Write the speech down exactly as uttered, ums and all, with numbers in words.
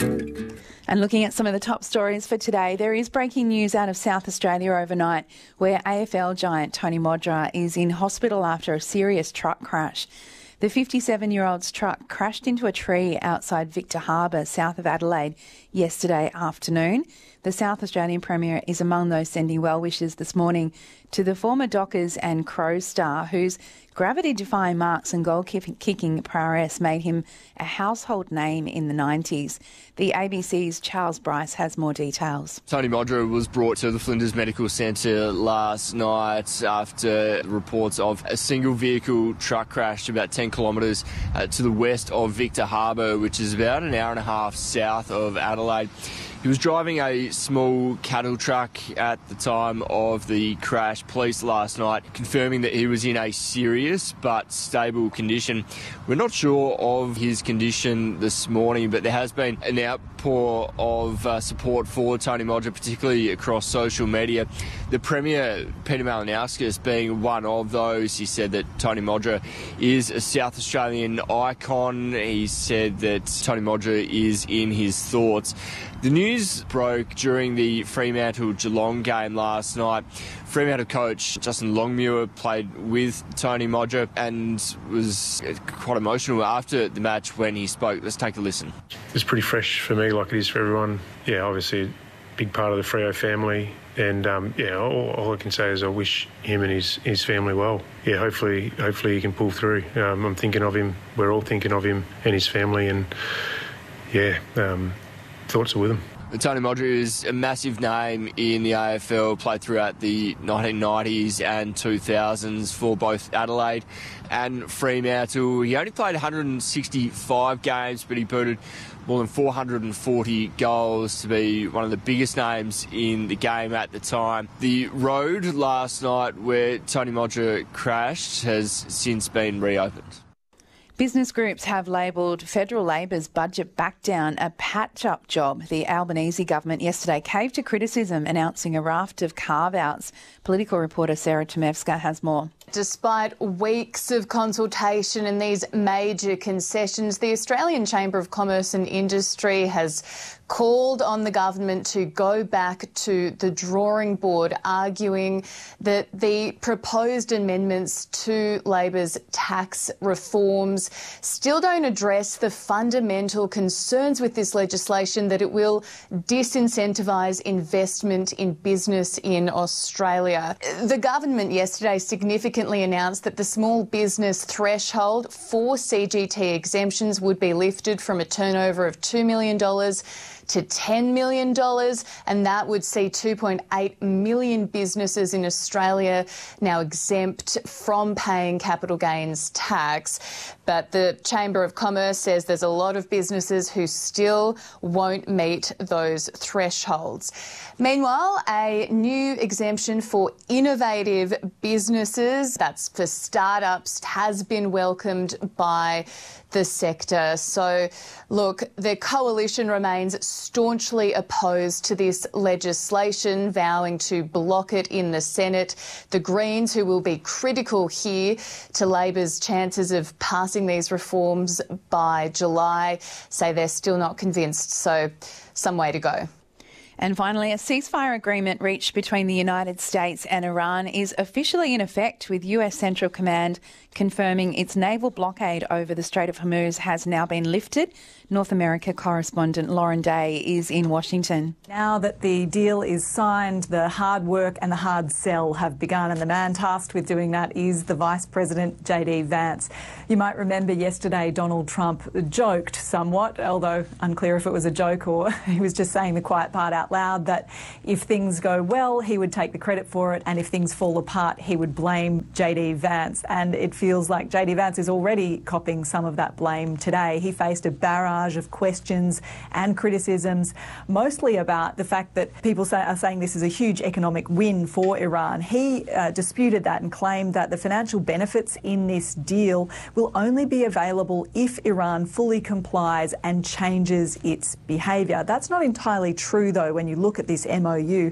And looking at some of the top stories for today, there is breaking news out of South Australia overnight where A F L giant Tony Modra is in hospital after a serious truck crash. The fifty-seven-year-old's truck crashed into a tree outside Victor Harbour, south of Adelaide, yesterday afternoon. The South Australian Premier is among those sending well wishes this morning to the former Dockers and Crows star whose gravity-defying marks and goal-kicking prowess made him a household name in the nineties. The A B C's Charles Bryce has more details. Tony Modra was brought to the Flinders Medical Centre last night after reports of a single-vehicle truck crash about ten kilometres uh, to the west of Victor Harbour, which is about an hour and a half south of Adelaide. He was driving a small cattle truck at the time of the crash. Police last night confirming that he was in a serious but stable condition. We're not sure of his condition this morning, but there has been an outpour of uh, support for Tony Modra, particularly across social media. The Premier, Peter Malinauskas, being one of those. He said that Tony Modra is a South Australian icon. He said that Tony Modra is in his thoughts. The news broke during the Fremantle-Geelong game last night. Fremantle coach Justin Longmuir played with Tony Modra and was quite emotional after the match when he spoke. Let's take a listen. It's pretty fresh for me, like it is for everyone. Yeah, obviously a big part of the Freo family. And, um, yeah, all, all I can say is I wish him and his, his family well. Yeah, hopefully hopefully he can pull through. Um, I'm thinking of him. We're all thinking of him and his family. And, yeah, um, thoughts are with him. Tony Modra is a massive name in the A F L, played throughout the nineteen nineties and two thousands for both Adelaide and Fremantle. He only played one hundred sixty-five games, but he booted more than four hundred forty goals to be one of the biggest names in the game at the time. The road last night where Tony Modra crashed has since been reopened. Business groups have labelled Federal Labor's budget backdown a patch-up job. The Albanese government yesterday caved to criticism, announcing a raft of carve-outs. Political reporter Sarah Tomevska has more. Despite weeks of consultation and these major concessions, the Australian Chamber of Commerce and Industry has called on the government to go back to the drawing board, arguing that the proposed amendments to Labor's tax reforms still don't address the fundamental concerns with this legislation, that it will disincentivise investment in business in Australia. The government yesterday significantly announced that the small business threshold for C G T exemptions would be lifted from a turnover of two million dollars to ten million dollars, and that would see two point eight million businesses in Australia now exempt from paying capital gains tax. But the Chamber of Commerce says there's a lot of businesses who still won't meet those thresholds. Meanwhile, a new exemption for innovative businesses, that's for startups, has been welcomed by the sector. So, look, the coalition remains staunchly opposed to this legislation, vowing to block it in the Senate. The Greens, who will be critical here to Labor's chances of passing these reforms by July, say they're still not convinced. So, some way to go. And finally, a ceasefire agreement reached between the United States and Iran is officially in effect, with U S Central Command confirming its naval blockade over the Strait of Hormuz has now been lifted. North America correspondent Lauren Day is in Washington. Now that the deal is signed, the hard work and the hard sell have begun, and the man tasked with doing that is the Vice President, J D Vance. You might remember yesterday Donald Trump joked somewhat, although unclear if it was a joke or he was just saying the quiet part out loud, that if things go well, he would take the credit for it, and if things fall apart, he would blame J D Vance. And it feels like J D Vance is already copping some of that blame today. He faced a barrage of questions and criticisms, mostly about the fact that people say, are saying this is a huge economic win for Iran. He uh, disputed that and claimed that the financial benefits in this deal will only be available if Iran fully complies and changes its behaviour. That's not entirely true, though, when you look at this M O U.